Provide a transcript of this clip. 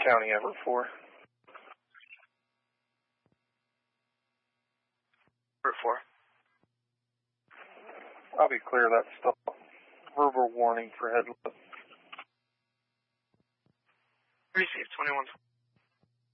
County, Everett 4. Everett 4. I'll be clear of that stop. Verbal warning for headlight. Received 21.